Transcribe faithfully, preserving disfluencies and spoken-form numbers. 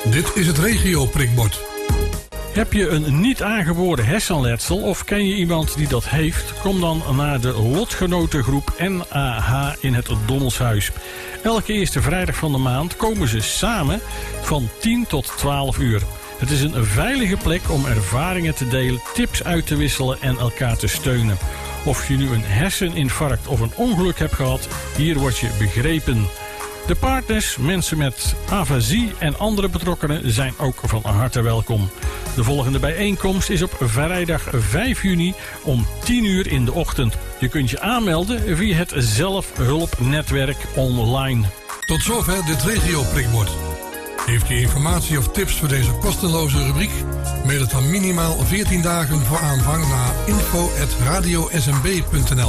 Dit is het regio-prikbord. Heb je een niet aangeboren hersenletsel of ken je iemand die dat heeft? Kom dan naar de lotgenotengroep N A H in het Dommelshuis. Elke eerste vrijdag van de maand komen ze samen van tien tot twaalf uur. Het is een veilige plek om ervaringen te delen, tips uit te wisselen en elkaar te steunen. Of je nu een herseninfarct of een ongeluk hebt gehad, hier word je begrepen. De partners, mensen met afasie en andere betrokkenen zijn ook van harte welkom. De volgende bijeenkomst is op vrijdag vijf juni om tien uur in de ochtend. Je kunt je aanmelden via het zelfhulpnetwerk online. Tot zover dit regio-prikbord. Heeft u informatie of tips voor deze kosteloze rubriek? Mail het dan minimaal veertien dagen voor aanvang naar info at radio s m b punt n l.